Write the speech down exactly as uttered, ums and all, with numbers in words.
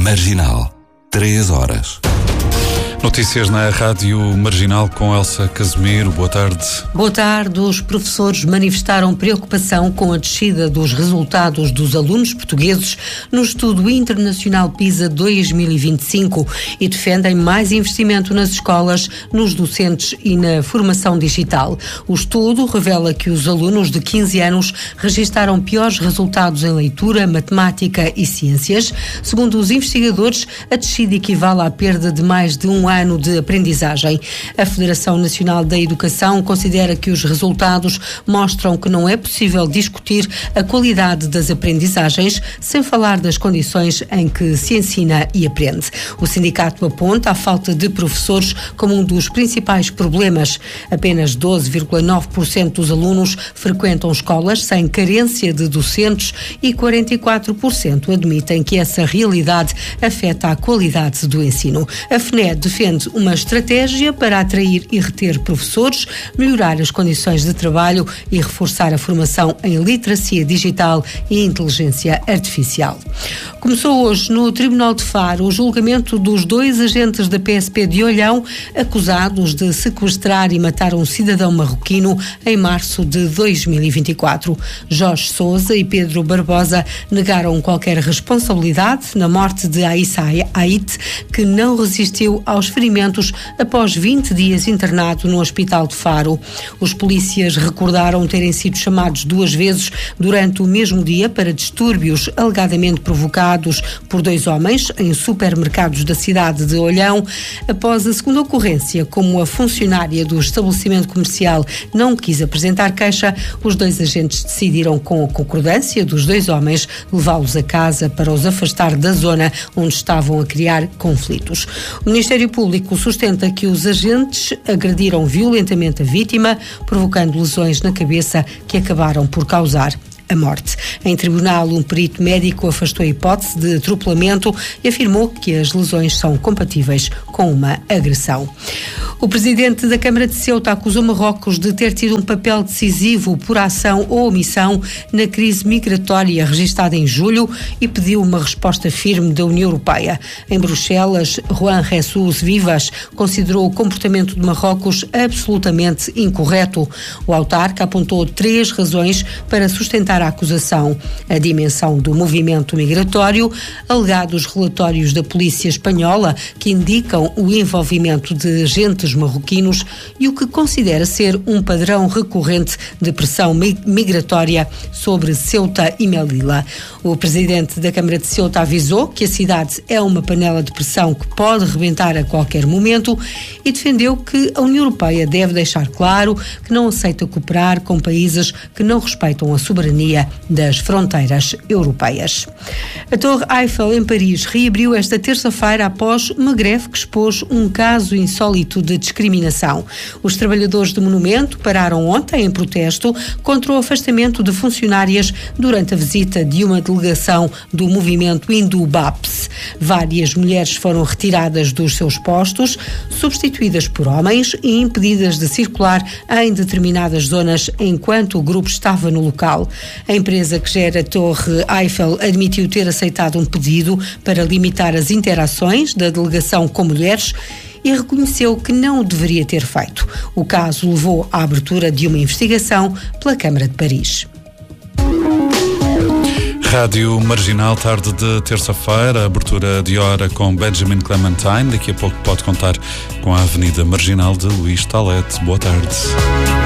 Marginal, três horas. Notícias na Rádio Marginal com Elsa Casimiro. Boa tarde. Boa tarde. Os professores manifestaram preocupação com a descida dos resultados dos alunos portugueses no estudo internacional PISA dois mil e vinte e cinco e defendem mais investimento nas escolas, nos docentes e na formação digital. O estudo revela que os alunos de quinze anos registaram piores resultados em leitura, matemática e ciências. Segundo os investigadores, a descida equivale à perda de mais de um ano de aprendizagem. A Federação Nacional da Educação considera que os resultados mostram que não é possível discutir a qualidade das aprendizagens sem falar das condições em que se ensina e aprende. O sindicato aponta a falta de professores como um dos principais problemas. Apenas doze vírgula nove por cento dos alunos frequentam escolas sem carência de docentes e quarenta e quatro por cento admitem que essa realidade afeta a qualidade do ensino. A F N E D defende uma estratégia para atrair e reter professores, melhorar as condições de trabalho e reforçar a formação em literacia digital e inteligência artificial. Começou hoje no Tribunal de Faro o julgamento dos dois agentes da P S P de Olhão acusados de sequestrar e matar um cidadão marroquino em março de dois mil e vinte e quatro. Jorge Sousa e Pedro Barbosa negaram qualquer responsabilidade na morte de Aissa Ait, que não resistiu aos ferimentos após vinte dias internado no Hospital de Faro. Os polícias recordaram terem sido chamados duas vezes durante o mesmo dia para distúrbios alegadamente provocados por dois homens em supermercados da cidade de Olhão. Após a segunda ocorrência, como a funcionária do estabelecimento comercial não quis apresentar queixa, os dois agentes decidiram, com a concordância dos dois homens, levá-los a casa para os afastar da zona onde estavam a criar conflitos. O Ministério Público sustenta que os agentes agrediram violentamente a vítima, provocando lesões na cabeça que acabaram por causar a morte. Em tribunal, um perito médico afastou a hipótese de atropelamento e afirmou que as lesões são compatíveis com uma agressão. O presidente da Câmara de Ceuta acusou Marrocos de ter tido um papel decisivo por ação ou omissão na crise migratória registada em julho e pediu uma resposta firme da União Europeia. Em Bruxelas, Juan Jesus Vivas considerou o comportamento de Marrocos absolutamente incorreto. O autarca apontou três razões para sustentar a acusação: a dimensão do movimento migratório, alegados relatórios da polícia espanhola que indicam o envolvimento de agentes marroquinos e o que considera ser um padrão recorrente de pressão migratória sobre Ceuta e Melilla. O presidente da Câmara de Ceuta avisou que a cidade é uma panela de pressão que pode rebentar a qualquer momento e defendeu que a União Europeia deve deixar claro que não aceita cooperar com países que não respeitam a soberania das fronteiras europeias. A Torre Eiffel em Paris reabriu esta terça-feira após uma greve que expôs um caso insólito de discriminação. Os trabalhadores do monumento pararam ontem em protesto contra o afastamento de funcionárias durante a visita de uma delegação do movimento hindu B A P S. Várias mulheres foram retiradas dos seus postos, substituídas por homens e impedidas de circular em determinadas zonas enquanto o grupo estava no local. A empresa que gera a Torre Eiffel admitiu ter aceitado um pedido para limitar as interações da delegação com mulheres e reconheceu que não o deveria ter feito. O caso levou à abertura de uma investigação pela Câmara de Paris. Rádio Marginal, tarde de terça-feira, abertura de hora com Benjamin Clementine. Daqui a pouco pode contar com a Avenida Marginal de Luís Talete. Boa tarde.